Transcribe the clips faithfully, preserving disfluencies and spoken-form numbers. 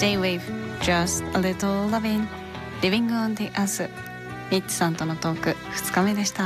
J-Wave Just a Little Lovin' Living on the Earth。 ミッツさんとのトークふつかめでした。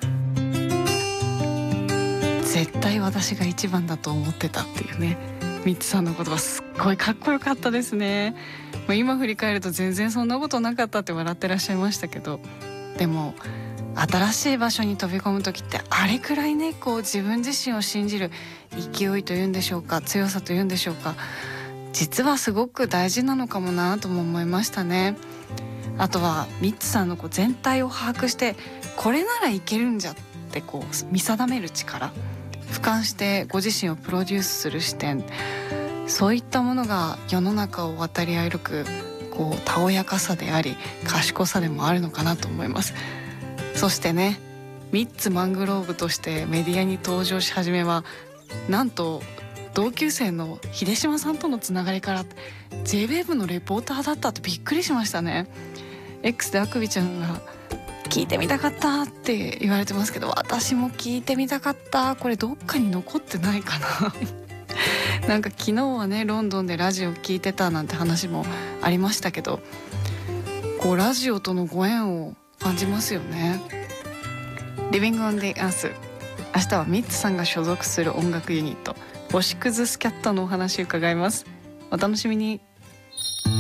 絶対私が一番だと思ってたっていうね、ミッツさんの言葉すっごいかっこよかったですね。もう今振り返ると全然そんなことなかったって笑ってらっしゃいましたけど、でも新しい場所に飛び込む時ってあれくらいね、こう自分自身を信じる勢いというんでしょうか、強さというんでしょうか、実はすごく大事なのかもなとも思いましたね。あとはミッツさんのこう全体を把握して、これならいけるんじゃってこう見定める力、俯瞰してご自身をプロデュースする視点、そういったものが世の中を渡り歩くこうたおやかさであり賢さでもあるのかなと思います。そしてね、ミッツマングローブとしてメディアに登場し始めは、なんと同級生の秀島さんとのつながりから ジェイウェーブ のレポーターだったってびっくりしましたね。 X であくびちゃんが聞いてみたかったって言われてますけど、私も聞いてみたかった。これどっかに残ってないかななんか昨日はね、ロンドンでラジオ聞いてたなんて話もありましたけど、こうラジオとのご縁を感じますよね。 Living on the Earth、 明日はミッツさんが所属する音楽ユニット星屑スキャットのお話を伺います。お楽しみに。